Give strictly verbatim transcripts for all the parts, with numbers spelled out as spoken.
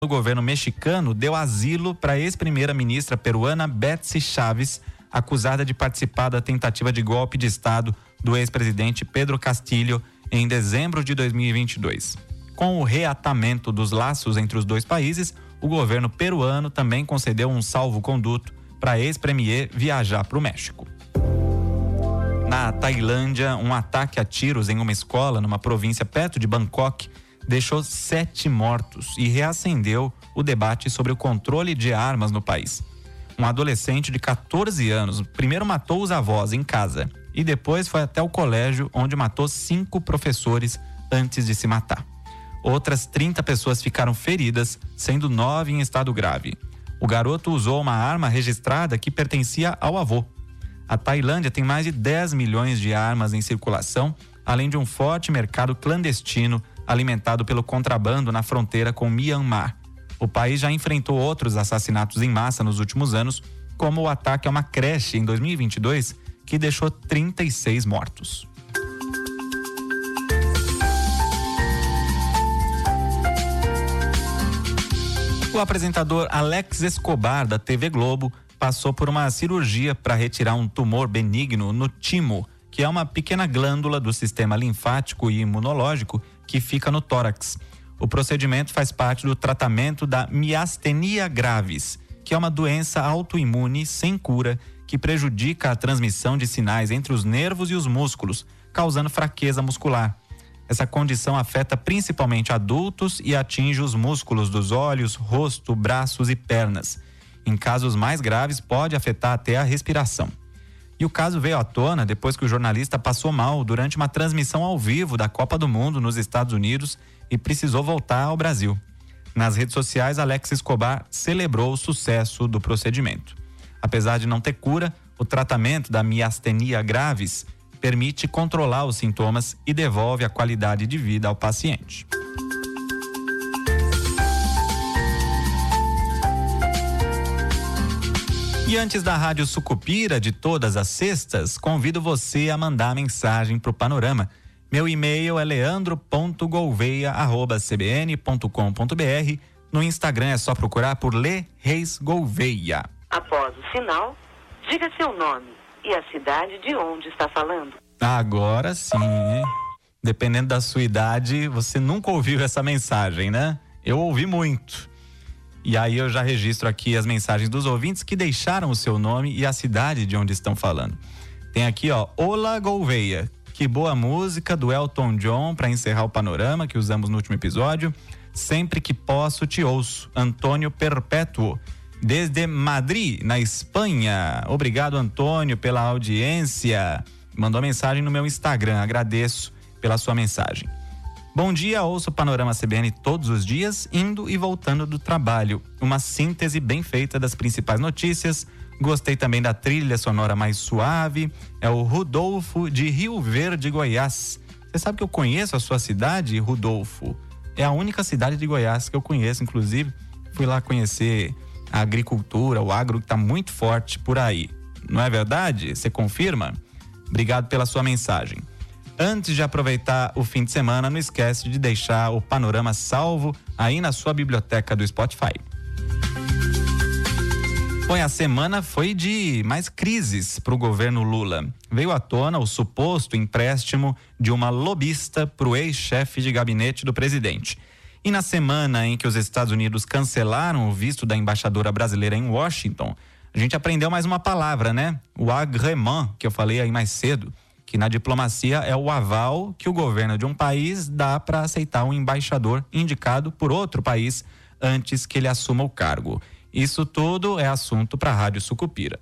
O governo mexicano deu asilo para a ex-primeira-ministra peruana Betsy Chávez, acusada de participar da tentativa de golpe de Estado do ex-presidente Pedro Castillo em dezembro de dois mil e vinte e dois. Com o reatamento dos laços entre os dois países, o governo peruano também concedeu um salvo-conduto para a ex-premier viajar para o México. Na Tailândia, um ataque a tiros em uma escola numa província perto de Bangkok deixou sete mortos e reacendeu o debate sobre o controle de armas no país. Um adolescente de catorze anos primeiro matou os avós em casa e depois foi até o colégio, onde matou cinco professores antes de se matar. Outras trinta pessoas ficaram feridas, sendo nove em estado grave. O garoto usou uma arma registrada que pertencia ao avô. A Tailândia tem mais de dez milhões de armas em circulação, além de um forte mercado clandestino alimentado pelo contrabando na fronteira com Mianmar. O país já enfrentou outros assassinatos em massa nos últimos anos, como o ataque a uma creche em dois mil e vinte e dois, que deixou trinta e seis mortos. O apresentador Alex Escobar, da T V Globo, passou por uma cirurgia para retirar um tumor benigno no timo, que é uma pequena glândula do sistema linfático e imunológico que fica no tórax. O procedimento faz parte do tratamento da miastenia gravis, que é uma doença autoimune sem cura que prejudica a transmissão de sinais entre os nervos e os músculos, causando fraqueza muscular. Essa condição afeta principalmente adultos e atinge os músculos dos olhos, rosto, braços e pernas. Em casos mais graves, pode afetar até a respiração. E o caso veio à tona depois que o jornalista passou mal durante uma transmissão ao vivo da Copa do Mundo nos Estados Unidos e precisou voltar ao Brasil. Nas redes sociais, Alex Escobar celebrou o sucesso do procedimento. Apesar de não ter cura, o tratamento da miastenia gravis permite controlar os sintomas e devolve a qualidade de vida ao paciente. E antes da Rádio Sucupira, de todas as sextas, convido você a mandar mensagem para o Panorama. Meu e-mail é leandro ponto gouveia arroba c b n ponto com ponto b r. No Instagram é só procurar por Lê Reis Gouveia. Após o sinal, diga seu nome e a cidade de onde está falando. Agora sim, hein? Dependendo da sua idade, você nunca ouviu essa mensagem, né? Eu ouvi muito. E aí eu já registro aqui as mensagens dos ouvintes que deixaram o seu nome e a cidade de onde estão falando. Tem aqui, ó, Olá Gouveia. Que boa música do Elton John para encerrar o Panorama que usamos no último episódio. Sempre que posso te ouço. Antônio Perpétuo, desde Madrid, na Espanha. Obrigado, Antônio, pela audiência. Mandou mensagem no meu Instagram. Agradeço pela sua mensagem. Bom dia, ouço o Panorama C B N todos os dias, indo e voltando do trabalho. Uma síntese bem feita das principais notícias. Gostei também da trilha sonora mais suave. É o Rudolfo, de Rio Verde, Goiás. Você sabe que eu conheço a sua cidade, Rudolfo? É a única cidade de Goiás que eu conheço, inclusive. Fui lá conhecer a agricultura, o agro que está muito forte por aí. Não é verdade? Você confirma? Obrigado pela sua mensagem. Antes de aproveitar o fim de semana, não esquece de deixar o Panorama salvo aí na sua biblioteca do Spotify. Bom, a semana foi de mais crises para o governo Lula. Veio à tona o suposto empréstimo de uma lobista para o ex-chefe de gabinete do presidente. E na semana em que os Estados Unidos cancelaram o visto da embaixadora brasileira em Washington, a gente aprendeu mais uma palavra, né? O agrément, que eu falei aí mais cedo, que na diplomacia é o aval que o governo de um país dá para aceitar um embaixador indicado por outro país antes que ele assuma o cargo. Isso tudo é assunto para a Rádio Sucupira.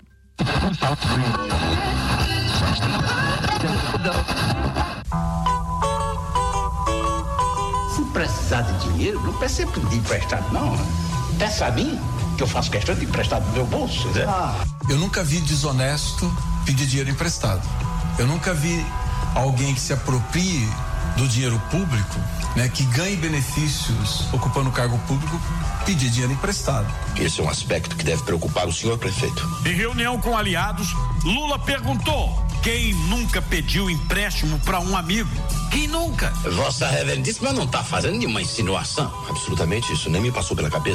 Se precisar de dinheiro, não precisa pedir emprestado, não. Peça a mim, que eu faço questão de emprestar do meu bolso, né? Ah. Eu nunca vi desonesto pedir dinheiro emprestado. Eu nunca vi alguém que se aproprie do dinheiro público, né, que ganhe benefícios ocupando cargo público, pedir dinheiro emprestado. Esse é um aspecto que deve preocupar o senhor prefeito. Em reunião com aliados, Lula perguntou: quem nunca pediu empréstimo para um amigo? Quem nunca? Vossa Reverendíssima não está fazendo nenhuma insinuação. Absolutamente, isso nem me passou pela cabeça.